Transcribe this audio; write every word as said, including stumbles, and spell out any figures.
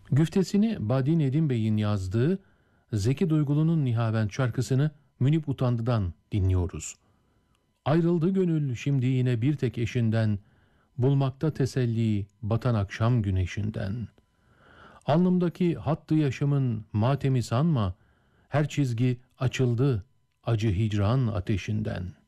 Güftesini Badi Nedim Bey'in yazdığı Zeki Duygulu'nun Nihavent şarkısını Münip Utandı'dan dinliyoruz. Ayrıldı gönül şimdi yine bir tek eşinden, bulmakta teselli batan akşam güneşinden. Alnımdaki hattı yaşamın matemi sanma, her çizgi açıldı acı hicran ateşinden.